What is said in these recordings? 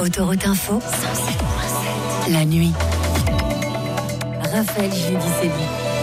Autoroute Info, 107.7. La nuit. Raphaël Giudicelli.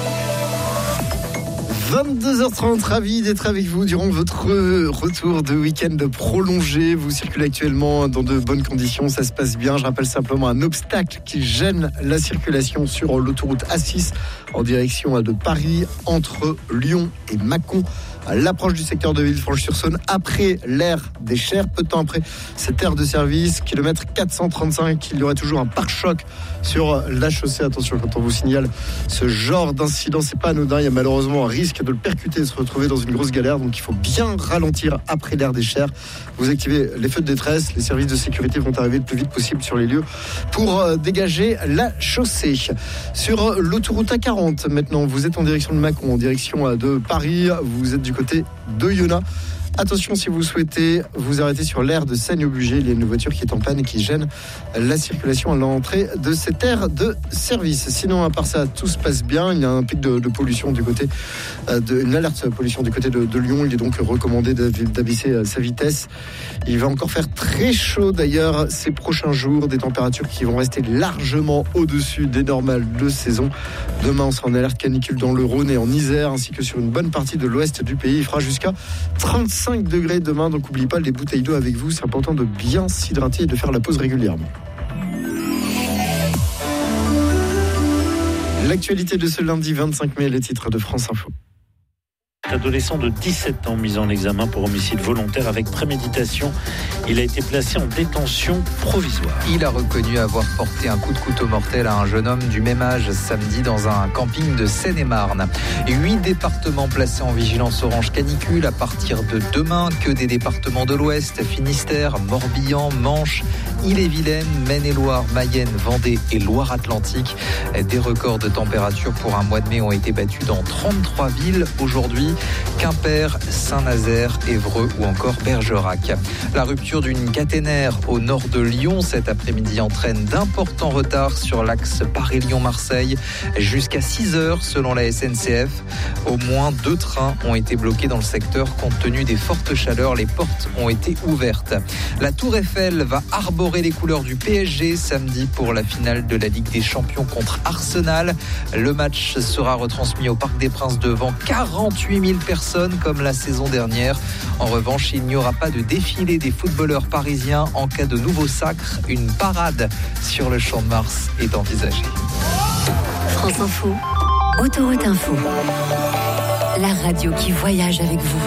22h30, ravi d'être avec vous durant votre retour de week-end prolongé. Vous circulez actuellement dans de bonnes conditions, ça se passe bien. Je rappelle simplement un obstacle qui gêne la circulation sur l'autoroute A6 en direction de Paris, entre Lyon et Mâcon. À l'approche du secteur de Villefranche-sur-Saône, après l'aire des Chers, peu de temps après cette aire de service, kilomètre 435, il y aurait toujours un pare-choc sur la chaussée. Attention, quand on vous signale ce genre d'incident, c'est pas anodin, il y a malheureusement un risque de le percuter et de se retrouver dans une grosse galère, donc il faut bien ralentir après l'aire des Chers. Vous activez les feux de détresse, les services de sécurité vont arriver le plus vite possible sur les lieux pour dégager la chaussée. Sur l'autoroute A40, maintenant, vous êtes en direction de Mâcon, en direction de Paris, vous êtes du côté de Yona. Attention, si vous souhaitez vous arrêter sur l'aire de Seigne-au-Bugey, il y a une voiture qui est en panne et qui gêne la circulation à l'entrée de cette aire de service. Sinon, à part ça, tout se passe bien. Il y a un pic de pollution du côté une alerte pollution du côté de Lyon. Il est donc recommandé d'abaisser sa vitesse. Il va encore faire très chaud d'ailleurs ces prochains jours, des températures qui vont rester largement au-dessus des normales de saison. Demain, on sera en alerte canicule dans le Rhône et en Isère, ainsi que sur une bonne partie de l'ouest du pays. Il fera jusqu'à 35 degrés demain, donc n'oubliez pas les bouteilles d'eau avec vous, c'est important de bien s'hydrater et de faire la pause régulièrement. L'actualité de ce lundi 25 mai, les titres de France Info. Adolescent de 17 ans mis en examen pour homicide volontaire avec préméditation. Il a été placé en détention provisoire. Il a reconnu avoir porté un coup de couteau mortel à un jeune homme du même âge samedi dans un camping de Seine-et-Marne. 8 départements placés en vigilance orange canicule à partir de demain. Que des départements de l'Ouest, Finistère, Morbihan, Manche, Ille-et-Vilaine, Maine-et-Loire, Mayenne, Vendée et Loire-Atlantique. Des records de température pour un mois de mai ont été battus dans 33 villes aujourd'hui. Quimper, Saint-Nazaire, Évreux ou encore Bergerac. La rupture d'une caténaire au nord de Lyon cet après-midi entraîne d'importants retards sur l'axe Paris-Lyon-Marseille jusqu'à 6h selon la SNCF. Au moins 2 trains ont été bloqués dans le secteur compte tenu des fortes chaleurs. Les portes ont été ouvertes. La Tour Eiffel va arborer les couleurs du PSG samedi pour la finale de la Ligue des Champions contre Arsenal. Le match sera retransmis au Parc des Princes devant 48 000 personnes comme la saison dernière. En revanche, il n'y aura pas de défilé des footballeurs parisiens en cas de nouveau sacre. Une parade sur le Champ de Mars est envisagée. France Info, Autoroute Info. La radio qui voyage avec vous.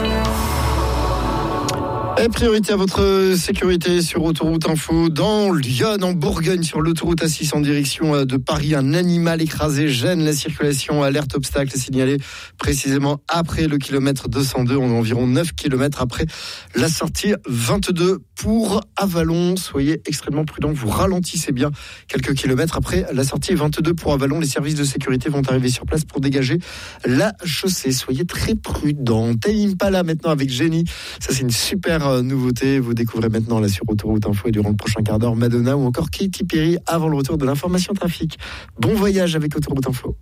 Et priorité à votre sécurité sur Autoroute Info. Dans Lyon, en Bourgogne, sur l'autoroute A6 en direction de Paris, un animal écrasé gêne la circulation. Alerte obstacle signalée précisément après le kilomètre 202. On est environ 9 km après la sortie 22 pour Avallon. Soyez extrêmement prudents. Vous ralentissez bien quelques kilomètres après la sortie 22 pour Avallon. Les services de sécurité vont arriver sur place pour dégager la chaussée. Soyez très prudents. Tame Impala maintenant avec Génie. Ça, c'est une super nouveauté. Vous découvrez maintenant là sur Autoroute Info et durant le prochain quart d'heure Madonna ou encore Katy Perry avant le retour de l'information trafic. Bon voyage avec Autoroute Info.